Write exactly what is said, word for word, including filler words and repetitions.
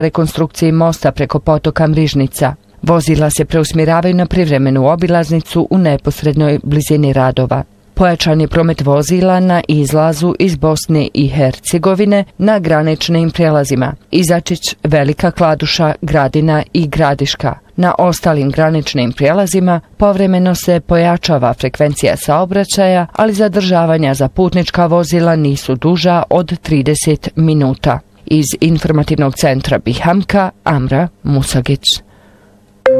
rekonstrukciji mosta preko potoka Mrižnica. Vozila se preusmjeravaju na privremenu obilaznicu u neposrednoj blizini radova. Pojačan je promet vozila na izlazu iz Bosne i Hercegovine na graničnim prijelazima Izačić, Velika Kladuša, Gradina i Gradiška. Na ostalim graničnim prijelazima povremeno se pojačava frekvencija saobraćaja, ali zadržavanja za putnička vozila nisu duža od trideset minuta. Iz informativnog centra Bihamka, Amra Musagić.